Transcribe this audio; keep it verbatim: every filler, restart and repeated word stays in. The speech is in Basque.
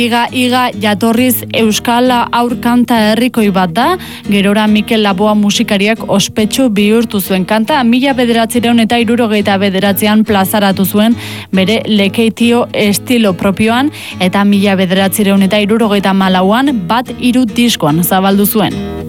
Iga, iga, jatorriz Euskal aurkanta herrikoi bat da, gerora Mikel Laboa musikariak ospetsu bihurtu zuen kanta, mila bederatzireun eta hirurogeita bederatzean plazaratu zuen bere lekeitio estilo propioan, eta mila bederatzireun eta hirurogeita malauan bat hiru diskoan zabaldu zuen.